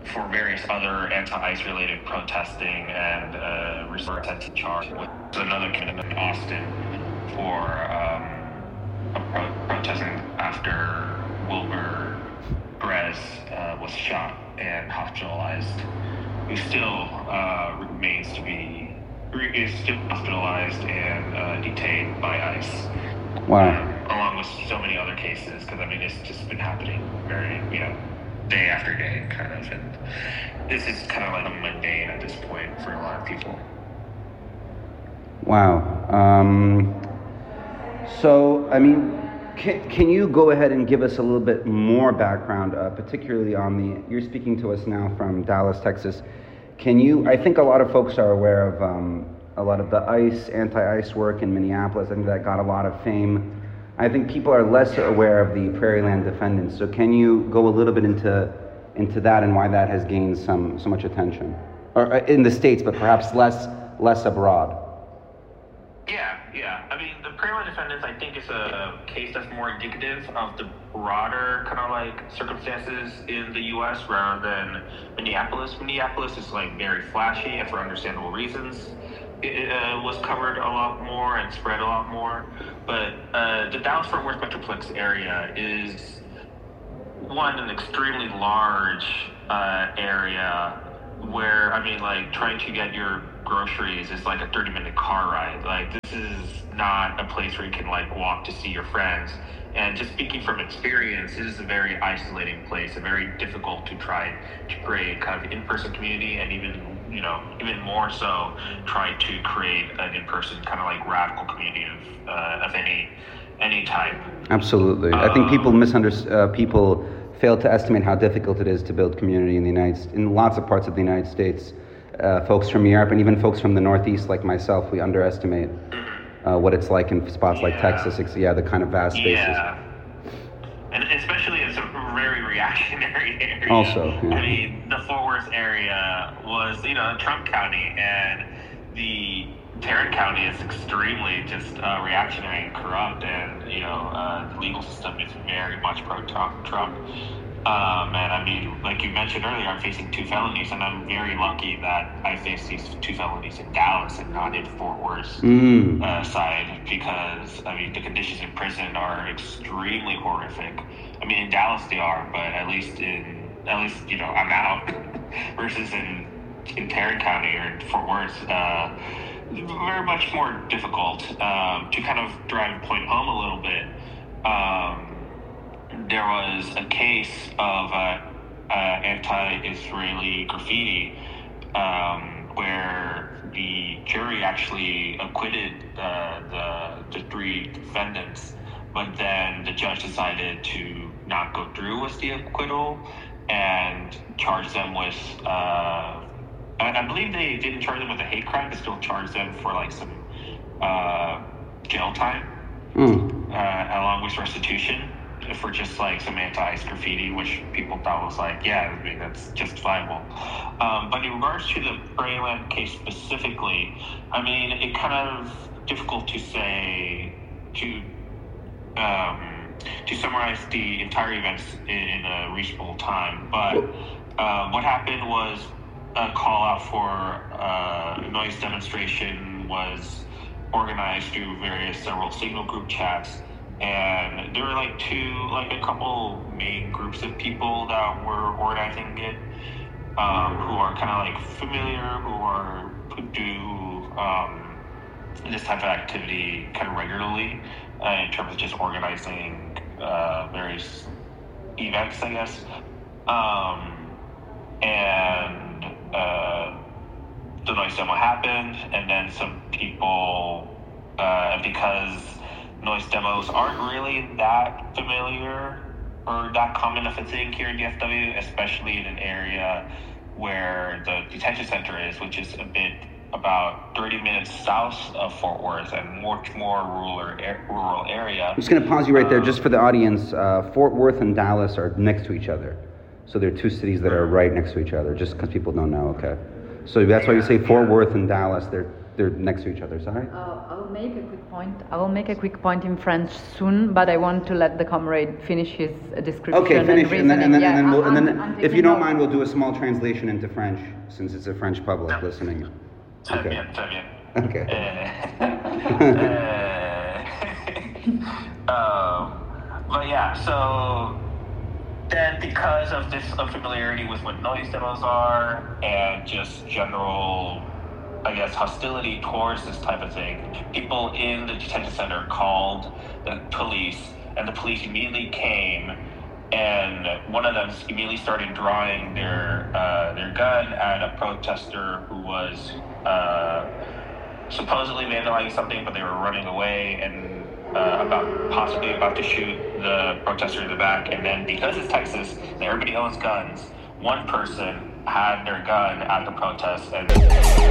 for various other anti-ICE related protesting and resort to charge with another candidate in Austin for protesting after Wilbur Perez was shot and hospitalized, who still is still hospitalized and detained by ICE. Wow. Along with so many other cases, because it's just been happening very, day after day, kind of, and this is kind of like a mundane at this point for a lot of people. Wow. So, can you go ahead and give us a little bit more background, particularly on you're speaking to us now from Dallas, Texas. I think a lot of folks are aware of a lot of the anti-ICE work in Minneapolis. I think that got a lot of fame. I think people are less aware of the Prairieland Defendants. So can you go a little bit into that and why that has gained so much attention, or in the States, but perhaps less abroad? Yeah. The Prairieland Defendants, I think, is a case that's more indicative of the broader kind of like circumstances in the U.S. rather than Minneapolis. Minneapolis is very flashy, and for understandable reasons. It was covered a lot more and spread a lot more, but the Dallas-Fort Worth Metroplex area is an extremely large area where trying to get your groceries is like a 30-minute car ride. This is not a place where you can walk to see your friends. And just speaking from experience, it is a very isolating place, and very difficult to try to create kind of in-person community, and even more so, try to create an in-person kind of radical community of any type. Absolutely. I think people fail to estimate how difficult it is to build community in lots of parts of the United States. Folks from Europe and even folks from the Northeast, like myself, we underestimate what it's like in spots like Texas. The kind of vast spaces. Yeah. And especially it's a very reactionary area. Also, the Fort Worth area was, Trump County, and the Tarrant County is extremely just reactionary and corrupt, and the legal system is very much pro-Trump. And like you mentioned earlier, I'm facing 2 felonies, and I'm very lucky that I faced these 2 felonies in Dallas and not in Fort Worth's side, because the conditions in prison are extremely horrific. In Dallas they are, but at least I'm out. Versus in Tarrant County or in Fort Worth, very much more difficult. To kind of drive the point home a little bit. There was a case of anti-Israeli graffiti where the jury actually acquitted the 3 defendants, but then the judge decided to not go through with the acquittal and charged them with, I believe they didn't charge them with a hate crime, but still charged them for some jail time along with restitution for just some anti-ICE graffiti, which people thought was that's justifiable. But in regards to the Prairieland case specifically, it kind of difficult to say to summarize the entire events in a reasonable time. But what happened was a call out for a noise demonstration was organized through several signal group chats. And there were a couple main groups of people that were organizing it, who are kind of familiar, who do this type of activity kind of regularly, in terms of just organizing various events, I guess. And the noise demo happened, and then some people, because noise demos aren't really that familiar or that common of a thing here in DFW, especially in an area where the detention center is, which is about 30 minutes south of Fort Worth and much more rural area. I'm just going to pause you right there just for the audience. Fort Worth and Dallas are next to each other. So they're 2 cities that are right next to each other, just because people don't know, okay? So that's why you say Fort Worth and Dallas, they're they're next to each other. Sorry. I'll make a quick point. I will make a quick point in French soon, but I want to let the comrade finish his description. Okay, finish, and then if you don't note. mind, we'll do a small translation into French, since it's a French public listening. Très Okay. bien, très bien. Okay. But yeah, so then because of this unfamiliarity with what noise demos are and just general, I guess, hostility towards this type of thing, people in the detention center called the police, and the police immediately came, and one of them immediately started drawing their gun at a protester who was supposedly vandalizing something, but they were running away and possibly about to shoot the protester in the back. And then because it's Texas and everybody owns guns, one person had their gun at the protest and